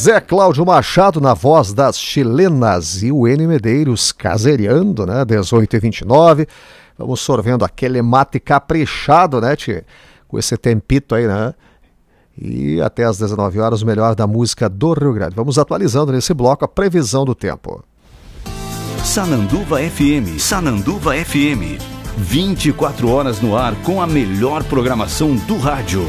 Zé Cláudio Machado na voz das chilenas e o Enio Medeiros caseriando, né? 18h29. Vamos sorvendo aquele mate caprichado, né, tchê? Com esse tempito aí, né? E até às 19 horas o melhor da música do Rio Grande. Vamos atualizando nesse bloco a previsão do tempo. Sananduva FM, Sananduva FM. 24 horas no ar com a melhor programação do rádio.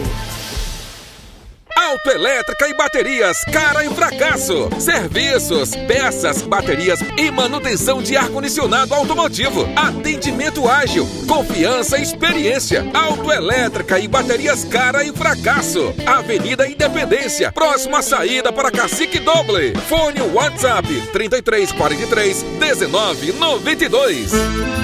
Autoelétrica e baterias, cara e fracasso. Serviços, peças, baterias e manutenção de ar-condicionado automotivo. Atendimento ágil, confiança e experiência. Autoelétrica e baterias, cara e fracasso. Avenida Independência, próxima saída para Cacique Doble. Fone WhatsApp 3343 1992.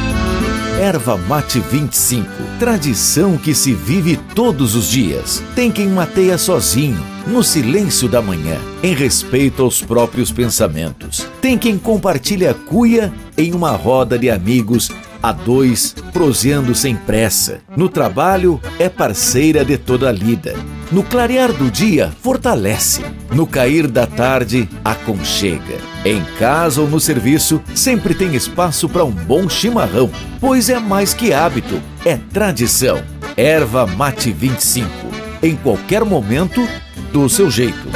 Erva Mate 25, tradição que se vive todos os dias. Tem quem mateia sozinho, no silêncio da manhã, em respeito aos próprios pensamentos. Tem quem compartilha a cuia em uma roda de amigos, a dois, proseando sem pressa. No trabalho, é parceira de toda a lida. No clarear do dia, fortalece. No cair da tarde, aconchega. Em casa ou no serviço, sempre tem espaço para um bom chimarrão, pois é mais que hábito, é tradição. Erva Mate 25, em qualquer momento, do seu jeito.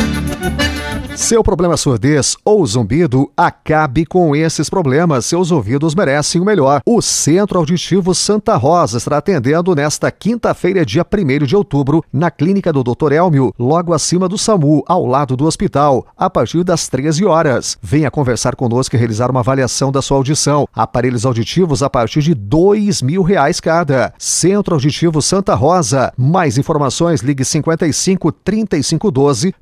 Seu problema é surdez ou zumbido, acabe com esses problemas. Seus ouvidos merecem o melhor. O Centro Auditivo Santa Rosa estará atendendo nesta quinta-feira, dia 1º de outubro, na clínica do Dr. Elmio, logo acima do SAMU, ao lado do hospital, a partir das 13 horas. Venha conversar conosco e realizar uma avaliação da sua audição. Aparelhos auditivos a partir de R$2.000 cada. Centro Auditivo Santa Rosa. Mais informações, ligue 55 3512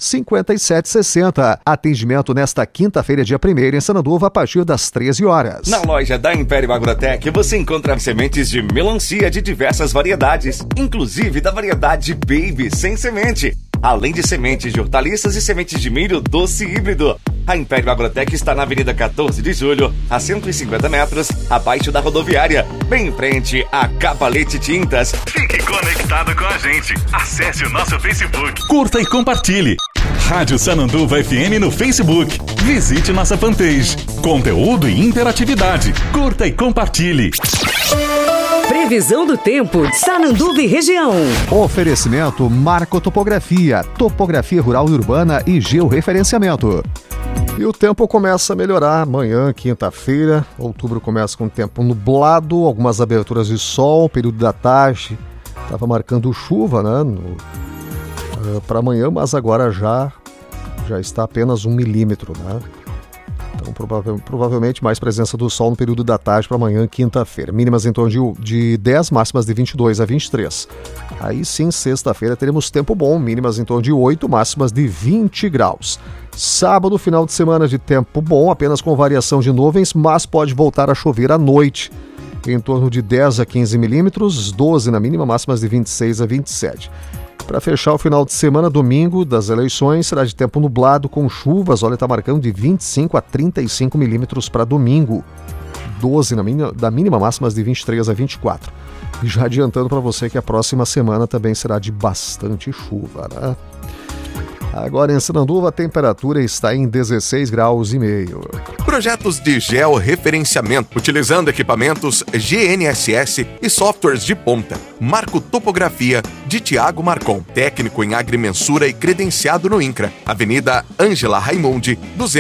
5760. Atendimento nesta quinta-feira, dia 1º, em Sananduva, a partir das 13 horas. Na loja da Império Agrotech, você encontra sementes de melancia de diversas variedades, inclusive da variedade Baby sem semente, além de sementes de hortaliças e sementes de milho doce híbrido. A Império Agrotech está na Avenida 14 de Julho, a 150 metros, abaixo da rodoviária, bem em frente a Cavalete Tintas. Fique conectado com a gente. Acesse o nosso Facebook. Curta e compartilhe. Rádio Sananduva FM no Facebook. Visite nossa fanpage. Conteúdo e interatividade. Curta e compartilhe. Previsão do tempo de Sananduva e região. Oferecimento Marco Topografia, topografia rural e urbana e georreferenciamento. E o tempo começa a melhorar amanhã, quinta-feira. Outubro começa com tempo nublado, algumas aberturas de sol, período da tarde. Estava marcando chuva, né? Para amanhã, mas agora já está apenas 1 milímetro, né? Então provavelmente mais presença do sol no período da tarde para amanhã, quinta-feira. Mínimas em torno de 10, máximas de 22 a 23. Aí sim, sexta-feira teremos tempo bom, mínimas em torno de 8, máximas de 20 graus. Sábado, final de semana de tempo bom, apenas com variação de nuvens, mas pode voltar a chover à noite. Em torno de 10 a 15 milímetros, 12 na mínima, máximas de 26 a 27. Para fechar o final de semana, domingo das eleições, será de tempo nublado com chuvas. Olha, está marcando de 25 a 35 milímetros para domingo. 12 da mínima, máximas de 23 a 24. E já adiantando para você que a próxima semana também será de bastante chuva, né? Agora em Sananduva a temperatura está em 16 graus e meio. Projetos de georreferenciamento, utilizando equipamentos GNSS e softwares de ponta. Marco Topografia, de Tiago Marcon, técnico em agrimensura e credenciado no INCRA. Avenida Ângela Raimundi,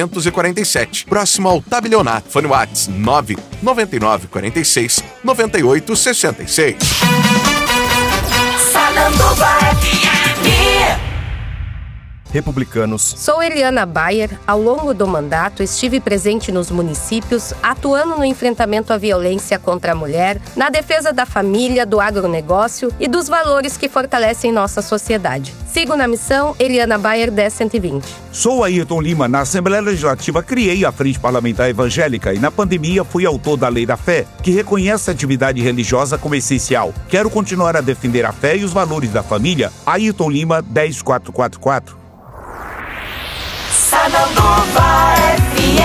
247, próximo ao Tabelionato. Fone WhatsApp 99946 9866. Sananduva FM. Republicanos. Sou Eliana Bayer. Ao longo do mandato, estive presente nos municípios, atuando no enfrentamento à violência contra a mulher, na defesa da família, do agronegócio e dos valores que fortalecem nossa sociedade. Sigo na missão Eliana Bayer 10-120. Sou Ayrton Lima. Na Assembleia Legislativa criei a Frente Parlamentar Evangélica e na pandemia fui autor da Lei da Fé, que reconhece a atividade religiosa como essencial. Quero continuar a defender a fé e os valores da família. Ayrton Lima 10444. Sananduva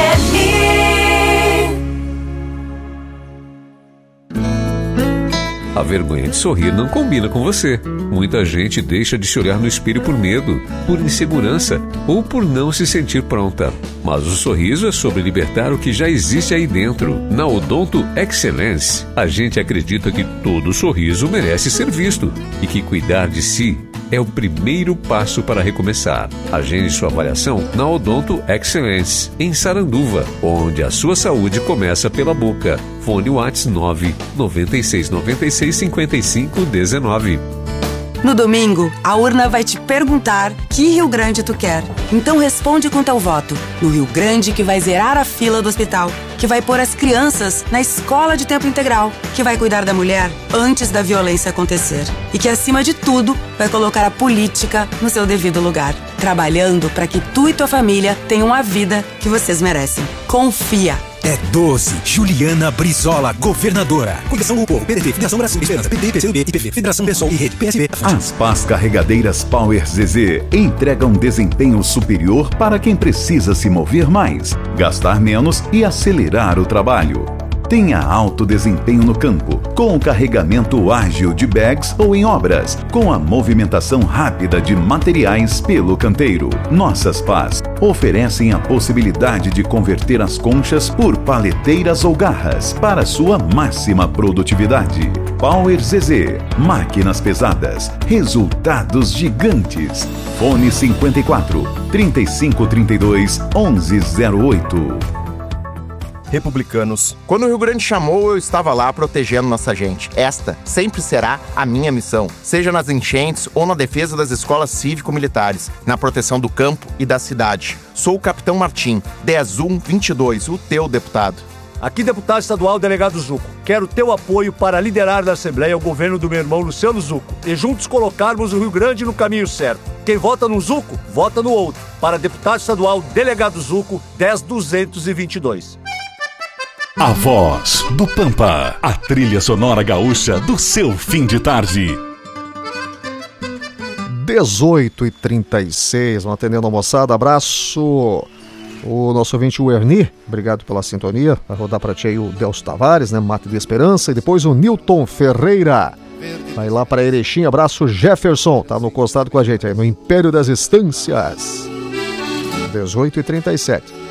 FM. A vergonha de sorrir não combina com você. Muita gente deixa de se olhar no espelho por medo, por insegurança ou por não se sentir pronta. Mas o sorriso é sobre libertar o que já existe aí dentro. Na Odonto Excellence, a gente acredita que todo sorriso merece ser visto e que cuidar de si é o primeiro passo para recomeçar. Agende sua avaliação na Odonto Excellence, em Saranduva, onde a sua saúde começa pela boca. Fone WhatsApp 9 96 96 55 19. No domingo, a urna vai te perguntar que Rio Grande tu quer. Então responde com teu voto. No Rio Grande que vai zerar a fila do hospital, que vai pôr as crianças na escola de tempo integral, que vai cuidar da mulher antes da violência acontecer e que, acima de tudo, vai colocar a política no seu devido lugar, trabalhando para que tu e tua família tenham a vida que vocês merecem. Confia! É 12. Juliana Brizola, governadora. Coligação do Povo, PDT, Federação Brasil, Esperança, PT, PCdoB, IPV, Federação PSOL e Rede, PSB. As pás carregadeiras Power ZZ entregam desempenho superior para quem precisa se mover mais, gastar menos e acelerar o trabalho. Tenha alto desempenho no campo, com o carregamento ágil de bags ou em obras, com a movimentação rápida de materiais pelo canteiro. Nossas pás oferecem a possibilidade de converter as conchas por paleteiras ou garras para sua máxima produtividade. Power ZZ, máquinas pesadas, resultados gigantes. Fone 54 3532 1108. Republicanos. Quando o Rio Grande chamou, eu estava lá protegendo nossa gente. Esta sempre será a minha missão, seja nas enchentes ou na defesa das escolas cívico-militares, na proteção do campo e da cidade. Sou o Capitão Martim, 10122, o teu deputado. Aqui, deputado estadual delegado Zuco. Quero teu apoio para liderar da Assembleia o governo do meu irmão Luciano Zuco e juntos colocarmos o Rio Grande no caminho certo. Quem vota no Zuco, vota no outro. Para deputado estadual delegado Zuco, 10222. A Voz do Pampa, a trilha sonora gaúcha do seu fim de tarde. 18h36, vamos atendendo a moçada, abraço. O nosso ouvinte, o Erni, obrigado pela sintonia. Vai rodar para ti aí o Delcio Tavares, né? Mate de Esperança. E depois o Newton Ferreira. Vai lá para Erechim, abraço Jefferson, tá no costado com a gente aí, no Império das Estâncias. 18h37.